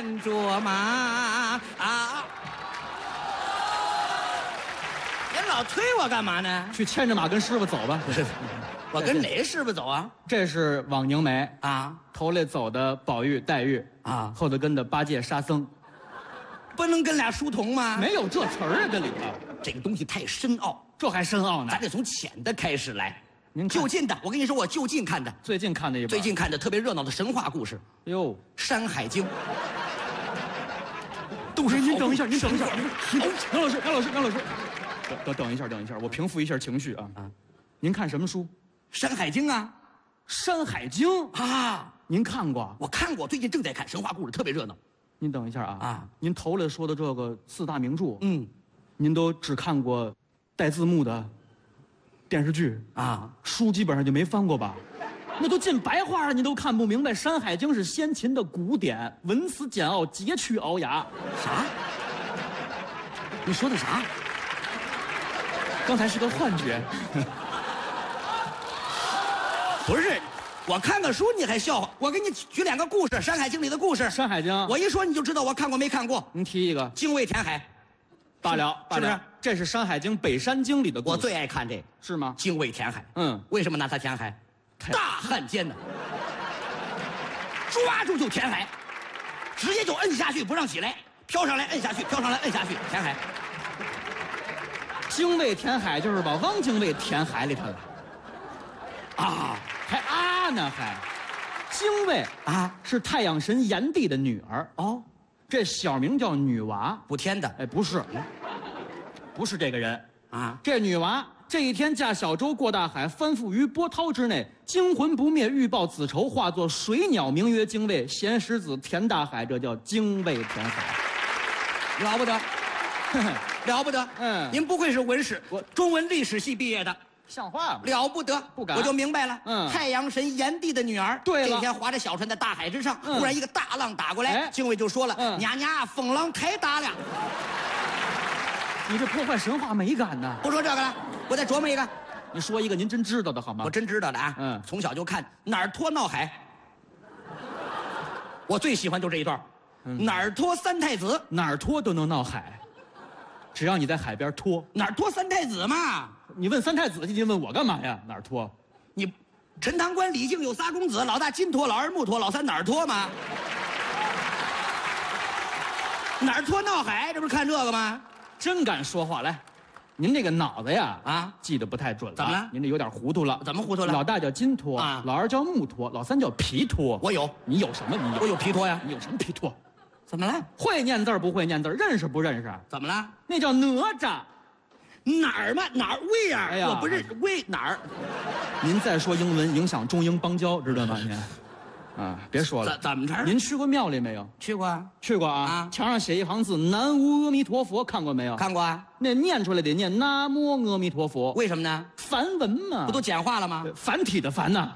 牵着马啊！您老推我干嘛呢？ 去牵着马跟师傅走吧。 我跟哪师傅走啊？ 这是枉凝眉啊， 头里走的宝玉、黛玉啊后头跟的八戒、沙僧， 不能跟俩书童吗？ 没有这词儿啊，这里头这个东西太深奥， 这还深奥呢咱。得从浅的开始来。 您看就近的，我跟你说，我就近看的， 最近看的一本， 最近看的特别热闹的神话故事哟， 《山海经》，都是您等一下，您等一下， 好杨老师，等一下，我平复一下情绪啊。您看什么书？《 山海经》啊山海经》 啊， 您看过？ 我看过，最近正在看神话故事，特别热闹。 您等一下啊啊！ 您头里说的这个四大名著， 嗯您都只看过带字幕的电视剧啊， 书基本上就没翻过吧？那都进白话了，你都看不明白。《山海经》是先秦的古典，文辞简奥，佶屈聱牙。 啥？你说的啥？ 刚才是个幻觉。 不是，我看个书你还笑话？我给你举两个故事，《山海经》里的故事。 《山海经》， 我一说你就知道我看过没看过。 您提一个， 精卫填海， 罢了， 是不是？ 这是《山海经·北山经》里的故事， 我最爱看这个。 是吗？ 精卫填海，为什么拿它填海？大汉奸呢，抓住就填海，直接就摁下去不让起来，飘上来摁下去，飘上来摁下去，填海。 精卫填海就是把汪精卫填海里头了， 啊， 还啊呢还，精卫啊是太阳神炎帝的女儿哦， 这小名叫女娃。 补天的哎，不是，不是这个人。 啊， 这女娃这一天驾小舟过大海，翻覆于波涛之内，惊魂不灭，欲报子仇，化作水鸟，名曰精卫，衔石子填大海，这叫精卫填海。 了不得，了不得。您不愧是文史， 我中文历史系毕业的， 像话吗？ 了不得， 不敢我就明白了。太阳神炎帝的女儿， 对了这天划着小船在大海之上，忽然一个大浪打过来， 哎精卫就说了：“娘娘，风浪太大了。” 你这破坏神话美感呢？ 不说这个了，我再琢磨一个， 你说一个您真知道的好吗？ 我真知道的啊。从小就看哪儿拖闹海，我最喜欢就这一段，哪儿拖三太子， 哪儿拖都能闹海，只要你在海边拖。 哪儿拖三太子嘛？ 你问三太子，你问我干嘛呀？哪儿拖？ 你陈塘关李靖有仨公子，老大金拖，老二木拖，老三哪儿拖嘛？哪儿拖闹海，这不是看这个吗？ 真敢说话来，您这个脑子呀记得不太准了。 怎么了？ 您这有点糊涂了。 怎么糊涂了？ 老大叫金拖老二叫木拖，老三叫皮拖。 我有， 你有什么？你有？ 我有皮拖呀。 你有什么皮拖？ 怎么了？ 会念字不会念字？认识不认识？ 怎么了？ 那叫哪吒。 哪儿嘛？哪儿？Where？ 哎呀， 我不认为哪儿。 您再说英文影响中英邦交，知道吗？您。别说了， 怎么着？ 您去过庙里没有？ 去过啊， 去过啊。墙上写一行字“南无阿弥陀佛”，看过没有？ 看过啊。 那念出来得念“南无阿弥陀佛”， 为什么呢？ 梵文嘛， 不都简化了吗？ 繁体的繁呐。